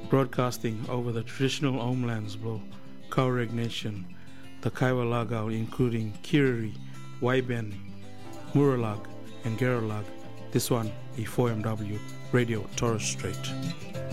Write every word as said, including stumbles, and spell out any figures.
broadcasting over the traditional homelands below Tuareg Nation, the Kaiwa Lagao, including Kiriri, Waiben, Muralag, and Geralag. This one, E four M W, Radio Torres Strait.